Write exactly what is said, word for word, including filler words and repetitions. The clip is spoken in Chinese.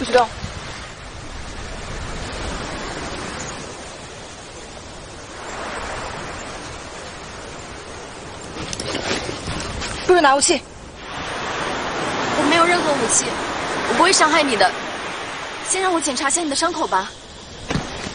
不许动！不准拿武器！ 我没有任何武器，我不会伤害你的。先让我检查一下你的伤口吧。